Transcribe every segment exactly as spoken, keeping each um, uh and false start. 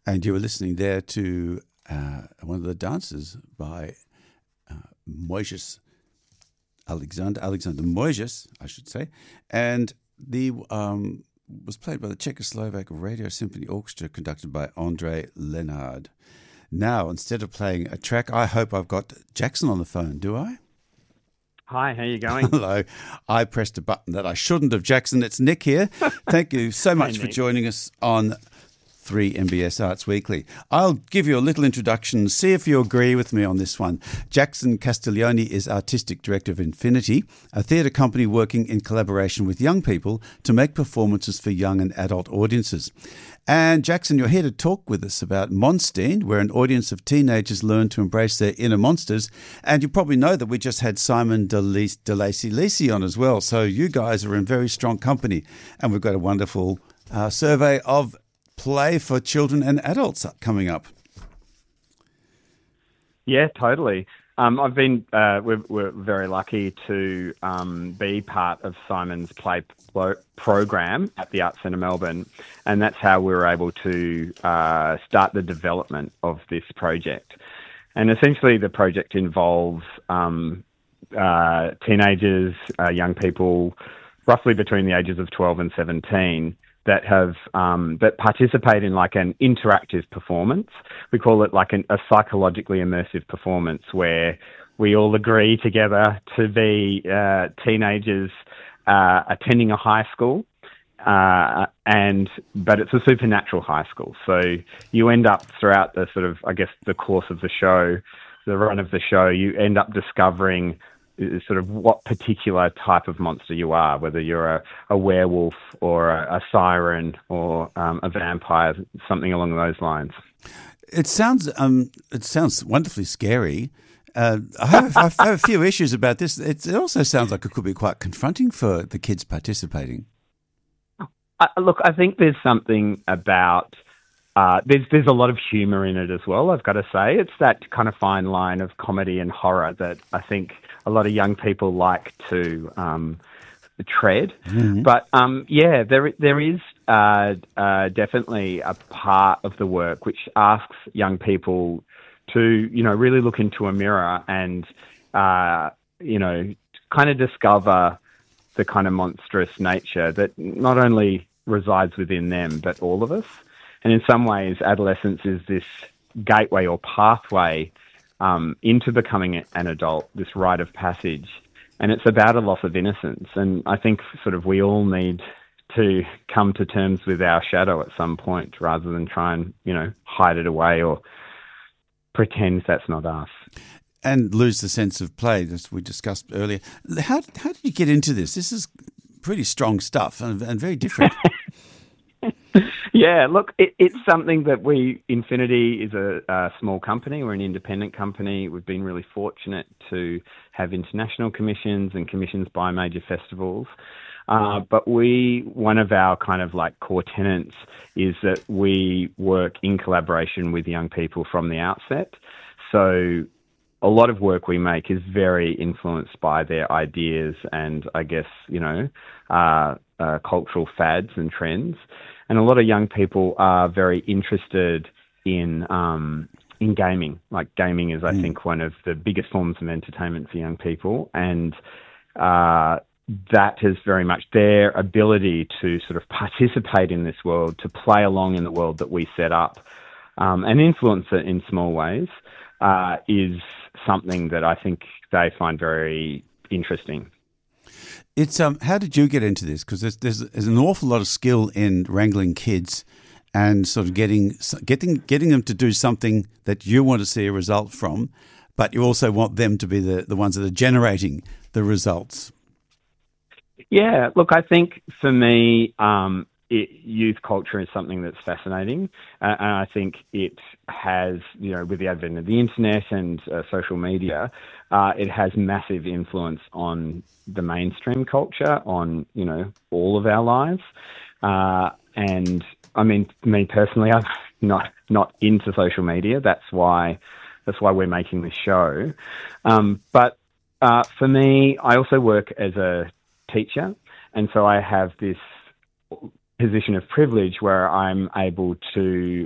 And you were listening there to uh, one of the dances by uh, Moises Alexander, Alexander Moises, I should say, and the um, was played by the Czechoslovak Radio Symphony Orchestra, conducted by André Lenard. Now, instead of playing a track, I hope I've got Jackson on the phone. Do I? Hi, how are you going? Hello. I pressed a button that I shouldn't have, Jackson. It's Nick here. Thank you so much Hey, for joining us on three M B S Arts Weekly. I'll give you a little introduction, see if you agree with me on this one. Jackson Castiglione is Artistic Director of Infinity, a theatre company working in collaboration with young people to make performances for young and adult audiences. And Jackson, you're here to talk with us about Monstein, where an audience of teenagers learn to embrace their inner monsters. And you probably know that we just had Simon de Lacy on as well. So you guys are in very strong company. And we've got a wonderful uh, survey of play for children and adults coming up. Yeah, totally. Um, I've been, uh, we're, we're very lucky to um, be part of Simon's play pro- program at the Arts Centre Melbourne, and that's how we were able to uh, start the development of this project. And essentially the project involves um, uh, teenagers, uh, young people, roughly between the ages of twelve and seventeen, that have um, that participate in like an interactive performance. We call it like an, a psychologically immersive performance where we all agree together to be uh, teenagers uh, attending a high school, uh, and but it's a supernatural high school. So you end up throughout the sort of, I guess, the course of the show, the run of the show, you end up discovering sort of what particular type of monster you are, whether you're a, a werewolf or a, a siren or um, a vampire, something along those lines. It sounds um, it sounds wonderfully scary. Uh, I, have, I have a few issues about this. It, it also sounds like it could be quite confronting for the kids participating. Uh, look, I think there's something about Uh, there's there's a lot of humour in it as well, I've got to say. It's that kind of fine line of comedy and horror that I think a lot of young people like to um, tread. Mm-hmm. But, um, yeah, there there is uh, uh, definitely a part of the work which asks young people to, you know, really look into a mirror and, uh, you know, kind of discover the kind of monstrous nature that not only resides within them, but all of us. And in some ways, adolescence is this gateway or pathway um, into becoming an adult, this rite of passage. And it's about a loss of innocence. And I think sort of we all need to come to terms with our shadow at some point rather than try and, you know, hide it away or pretend that's not us. And lose the sense of play, as we discussed earlier. How, how did you get into this? This is pretty strong stuff and, and very different. Yeah, look, it, it's something that we, Infinity is a, a small company. We're an independent company. We've been really fortunate to have international commissions and commissions by major festivals. Uh, but we, one of our kind of like core tenets is that we work in collaboration with young people from the outset. So a lot of work we make is very influenced by their ideas and, I guess, you know, uh, uh, cultural fads and trends. And a lot of young people are very interested in um, in gaming. Like gaming is, I mm. think, one of the biggest forms of entertainment for young people. And uh, that is very much their ability to sort of participate in this world, to play along in the world that we set up um, and influence it in small ways uh, is something that I think they find very interesting. It's um. How did you get into this? Because there's, there's there's an awful lot of skill in wrangling kids, and sort of getting getting getting them to do something that you want to see a result from, but you also want them to be the, the ones that are generating the results. Yeah, look, I think for me, um, it, youth culture is something that's fascinating, uh, and I think it has, you know, with the advent of the internet and uh, social media, uh, it has massive influence on the mainstream culture, on, you know, all of our lives. Uh, and I mean, me personally, I'm not not into social media. That's why that's why we're making this show. Um, but uh, for me, I also work as a teacher, and so I have this position of privilege where I'm able to,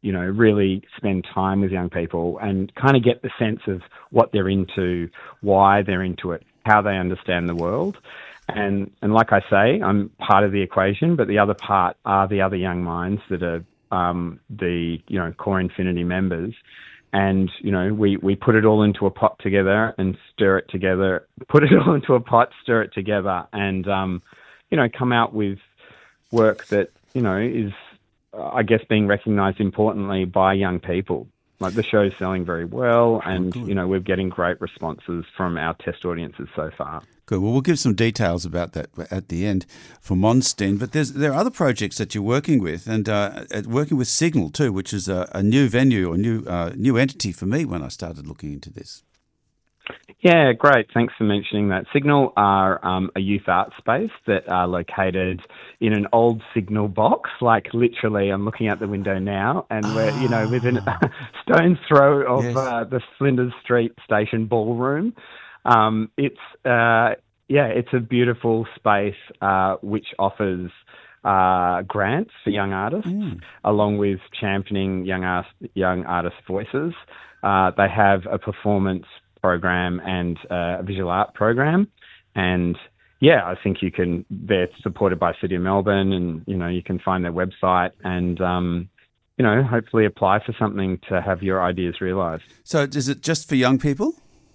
you know, really spend time with young people and kind of get the sense of what they're into, why they're into it, how they understand the world. And and like I say, I'm part of the equation, but the other part are the other young minds that are um, the, you know, Core Infinity members. And, you know, we, we put it all into a pot together and stir it together, put it all into a pot, stir it together, and, um, you know, come out with work that, you know, is, uh, I guess, being recognised importantly by young people. Like, the show's selling very well, and, you know, we're getting great responses from our test audiences so far. Good. Well, we'll give some details about that at the end for Monstein. But there's there are other projects that you're working with, and uh, working with Signal too, which is a, a new venue or new uh, new entity for me when I started looking into this. Yeah, great. Thanks for mentioning that. Signal are um, a youth art space that are located in an old Signal box. Like, literally, I'm looking out the window now, and we're, you know, within a stone's throw of yes. uh, the Flinders Street Station ballroom. Um, it's uh, yeah, it's a beautiful space uh, which offers uh, grants for young artists, mm. along with championing young art, young artist voices. Uh, they have a performance program and uh, a visual art program, and yeah, I think you can. They're supported by City of Melbourne, and you know you can find their website and um, you know hopefully apply for something to have your ideas realised. So, is it just for young people?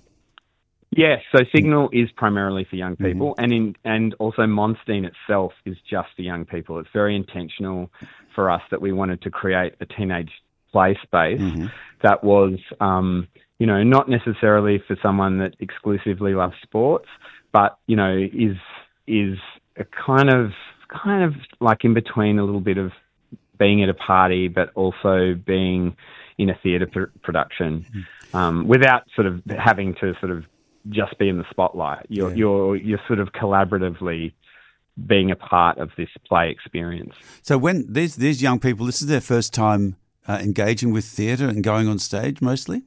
Yes, so Signal is primarily for young people, mm-hmm. and in and also Monstein itself is just for young people. It's very intentional for us that we wanted to create a teenage play space mm-hmm. that was, um, you know, not necessarily for someone that exclusively loves sports, but you know, is is a kind of kind of like in between a little bit of being at a party, but also being in a theatre pr- production, mm-hmm. um, without sort of having to sort of just be in the spotlight. You're yeah. you're you're sort of collaboratively being a part of this play experience. So when these these young people, this is their first time uh, engaging with theatre and going on stage, mostly.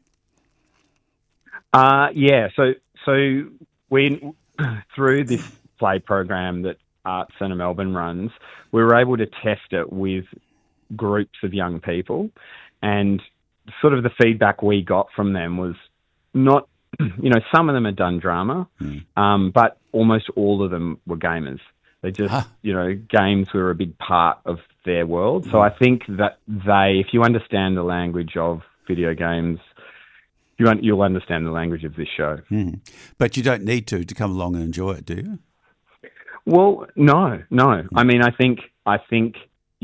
Uh yeah. So so we through this play program that Arts Centre Melbourne runs, we were able to test it with groups of young people, and sort of the feedback we got from them was not. You know, some of them had done drama, mm. um, but almost all of them were gamers. They just, huh. you know, games were a big part of their world. So mm. I think that they, if you understand the language of video games, you un- you'll understand the language of this show. Mm. But you don't need to to come along and enjoy it, do you? Well, no, no. Mm. I mean, I think I think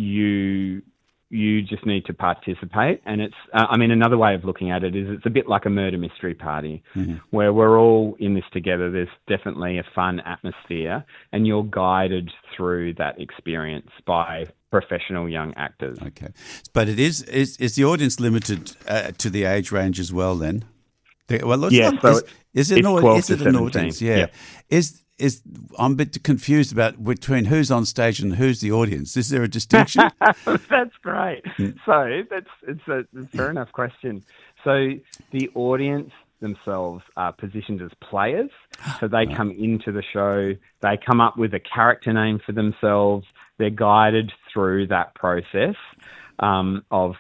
you. You just need to participate. And it's, uh, I mean, another way of looking at it is it's a bit like a murder mystery party mm-hmm. where we're all in this together. There's definitely a fun atmosphere, and you're guided through that experience by professional young actors. Okay. But it is, is, is the audience limited uh, to the age range as well then? The, well, yeah, not, so is, is it, it's an, is it an audience? Yeah. yeah. Is Is I'm a bit confused about between who's on stage and who's the audience. Is there a distinction? That's great. So that's it's a, it's a fair enough question. So the audience themselves are positioned as players. So they come into the show, they come up with a character name for themselves. They're guided through that process um, of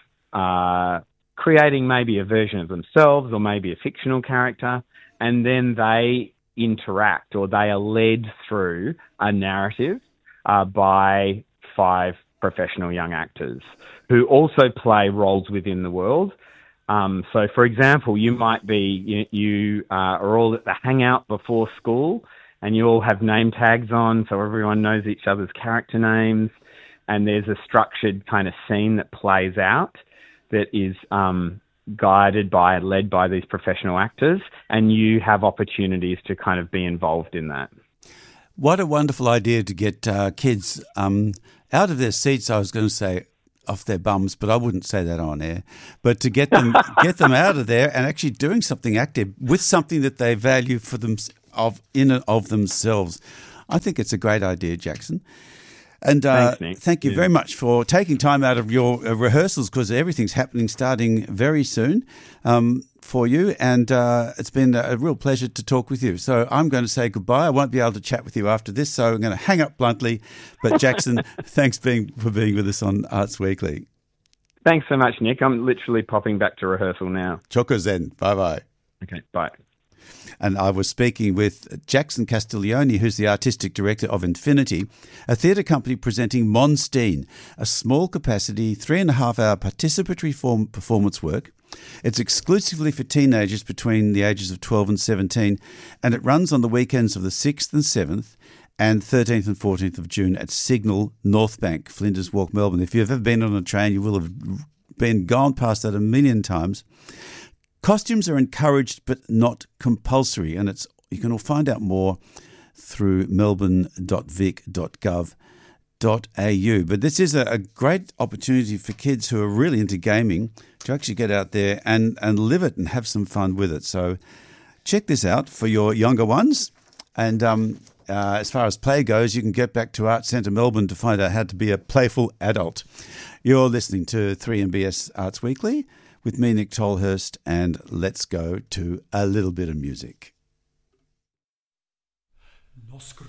uh, creating maybe a version of themselves or maybe a fictional character, and then they interact, or they are led through a narrative uh, by five professional young actors who also play roles within the world. Um, so, for example, you might be, you, you uh, are all at the hangout before school, and you all have name tags on, so everyone knows each other's character names, and there's a structured kind of scene that plays out that is um, guided by, led by these professional actors, and you have opportunities to kind of be involved in that. What a wonderful idea to get uh, kids um, out of their seats, I was going to say off their bums, but I wouldn't say that on air, but to get them get them out of there and actually doing something active with something that they value for them, of in and of themselves. I think it's a great idea, Jackson. And uh, Thanks, thank you yeah. very much for taking time out of your uh, rehearsals, because everything's happening starting very soon um, for you. And uh, it's been a real pleasure to talk with you. So I'm going to say goodbye. I won't be able to chat with you after this, so I'm going to hang up bluntly. But Jackson, thanks being, for being with us on Arts Weekly. Thanks so much, Nick. I'm literally popping back to rehearsal now. Choco Zen. Bye-bye. Okay, bye. And I was speaking with Jackson Castiglione, who's the artistic director of Infinity, a theatre company presenting Monstein, a small capacity, three and a half hour participatory form performance work. It's exclusively for teenagers between the ages of twelve and seventeen, and it runs on the weekends of the sixth and seventh and thirteenth and fourteenth of June at Signal, North Bank, Flinders Walk, Melbourne. If you've ever been on a train, you will have been gone past that a million times. Costumes are encouraged but not compulsory, and it's you can all find out more through melbourne dot vic dot gov dot a u. But this is a, a great opportunity for kids who are really into gaming to actually get out there and, and live it and have some fun with it. So check this out for your younger ones. And um, uh, as far as play goes, you can get back to Arts Centre Melbourne to find out how to be a playful adult. You're listening to three M B S Arts Weekly with me, Nick Tolhurst, and let's go to a little bit of music. Nostrum.